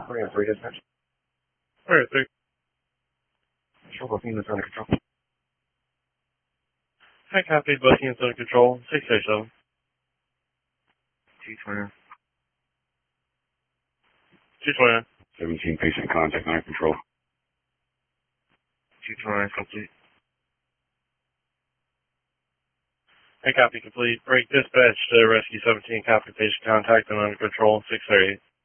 We're in 3 dispatch. Alright, 3. Control, both units under control. Hi, copy. Both units under control. 637. 229. 229. 17 patient contact under control. 229 complete. Hi, copy complete. Break dispatch to rescue 17. Copy patient contact and under control. 638.